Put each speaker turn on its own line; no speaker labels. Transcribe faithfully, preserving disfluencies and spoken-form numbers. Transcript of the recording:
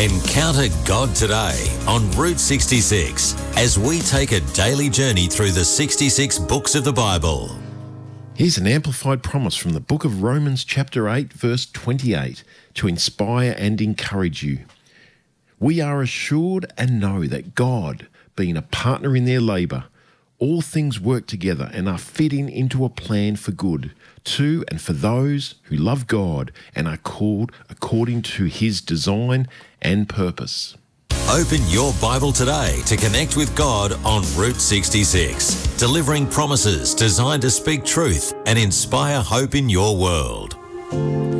Encounter God today on Route sixty-six as we take a daily journey through the sixty-six books of the Bible.
Here's an amplified promise from the book of Romans chapter eight, verse twenty-eight, to inspire and encourage you. We are assured and know that God, being a partner in their labour, all things work together and are fitting into a plan for good, to and for those who love God and are called according to his design and purpose.
Open your Bible today to connect with God on Route sixty-six, delivering promises designed to speak truth and inspire hope in your world.